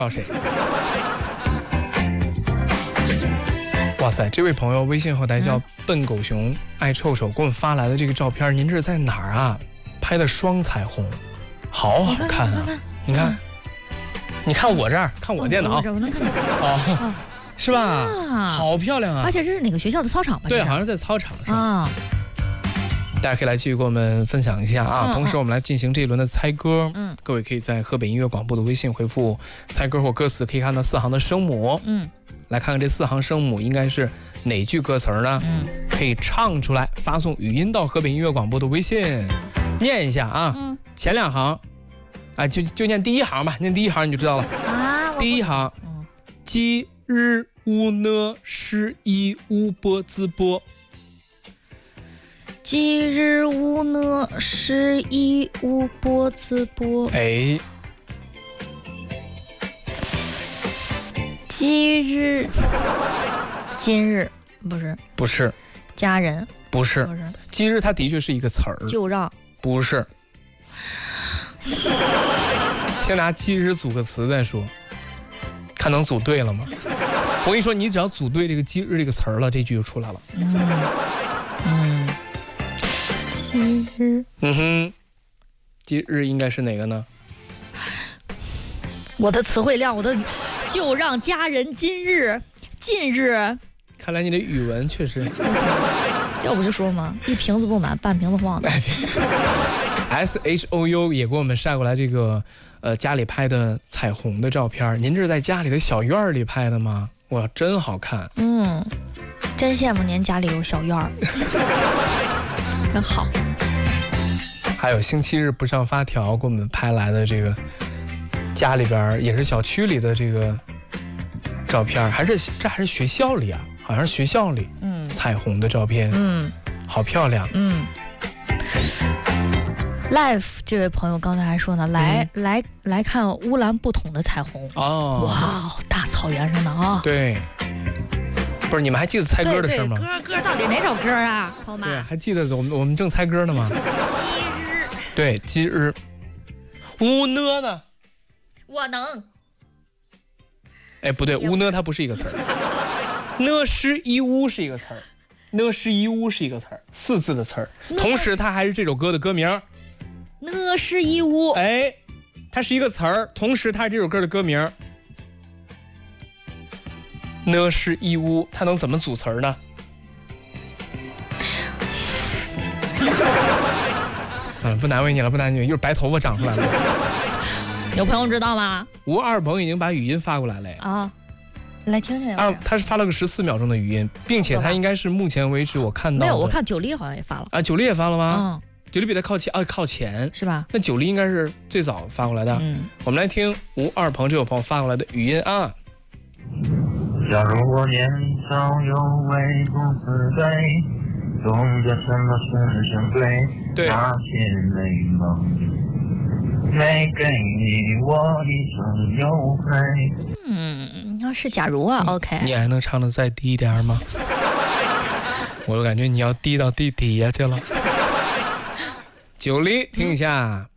道谁。哇塞，这位朋友微信后台叫笨狗熊爱臭臭，给我们发来的这个照片，您这是在哪儿啊？拍的双彩虹，好好看啊！你看，你看我这儿，看我电脑， 我能看到哦，是吧？好漂亮啊！ 而且这是哪个学校的操场吧？ 对，好像在操场上啊。 大家可以来继续给我们分享一下啊！同时我们来进行这一轮的猜歌。各位可以在河北音乐广播的微信回复猜歌或歌词，可以看到4行的声母。来看看这4行声母应该是哪句歌词呢？可以唱出来，发送语音到河北音乐广播的微信，念一下啊。前2行，啊，就念第1行吧，念第1行你就知道了。第1行，鸡日乌呢诗一乌波滋波。 鸡日乌呢诗一乌波滋波。 哎， 今日不是家人， 不是今日，它的确是一个词儿， 就让不是。先拿今日组个词再说，看能组对了吗？我跟你说，你只要组对这个今日这个词儿了，这句就出来了。 今日， 今日应该是哪个呢？ 我的词汇量，就让家人近日。 看来你的语文确实， 要不就说嘛，一瓶子不满半瓶子晃的。 SHOU 也给我们晒过来这个家里拍的彩虹的照片，您这是在家里的小院里拍的吗？哇，真好看。 真羡慕您家里有小院儿，真好。 还有星期日不上发条给我们拍来的这个家里边也是小区里的这个照片，这还是学校里啊，好像是学校里彩虹的照片，好漂亮。 Life 这位朋友刚才还说呢，来看乌兰布统的彩虹。哇，大草原上的啊。 对，不是你们还记得猜歌的事吗？ 歌到底哪首歌啊，朋友们？ 对，还记得我们正猜歌呢吗？对，今日乌呢？ 我能。 哎，不对，乌呢它不是一个词儿，呢诗一乌是一个词儿，呢诗一乌是一个词儿，4字的词儿，同时它还是这首歌的歌名。 呢诗一乌， 哎，它是一个词儿，同时它是这首歌的歌名。呢诗一乌，它能怎么组词儿呢？算了，不难为你了，一会儿白头发长出来了。 有朋友知道吗 ？52朋友已经把语音发过来了呀。 来听听啊，他是发了个14秒钟的语音，并且他应该是目前为止我看到的。 没有，我看九力好像也发了。 九力也发了吗？九力比他靠前是吧？ 那九力应该是最早发过来的。我们来听52朋这位朋友发过来的语音啊。 假如我年少有为不自卑，懂得什么是珍贵， 对， 那些美梦没给你我一生有愧。 要是假如啊，OK。 你还能唱得再低一点吗？我感觉你要低到地底下去了。九力，听一下。